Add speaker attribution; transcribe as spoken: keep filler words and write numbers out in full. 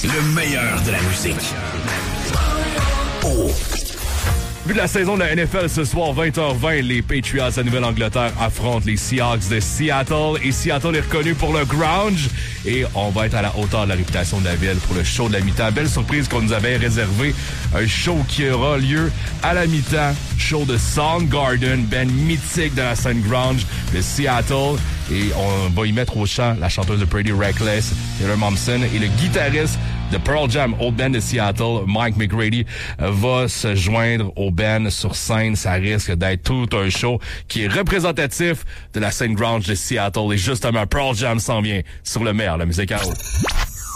Speaker 1: Le meilleur de la musique. Oh.
Speaker 2: Vu de la saison de la N F L ce soir, vingt heures vingt, les Patriots de Nouvelle-Angleterre affrontent les Seahawks de Seattle. Et Seattle est reconnu pour le grunge. Et on va être à la hauteur de la réputation de la ville pour le show de la mi-temps. Belle surprise qu'on nous avait réservé. Un show qui aura lieu à la mi-temps. Show de Soundgarden, band mythique de la scène grunge de Seattle. Et on va y mettre au chant la chanteuse de Pretty Reckless, Taylor Momsen, et le guitariste de Pearl Jam, Old Band de Seattle, Mike McGrady, va se joindre au band sur scène. Ça risque d'être tout un show qui est représentatif de la scène grunge de Seattle. Et justement, Pearl Jam s'en vient sur le meilleur, la musique à haut.